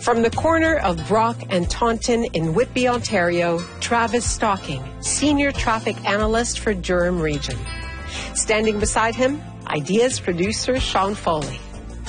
From the corner of Brock and Taunton in Whitby, Ontario, Travis Stocking, Senior Traffic Analyst for Durham Region. Standing beside him, Ideas producer Sean Foley.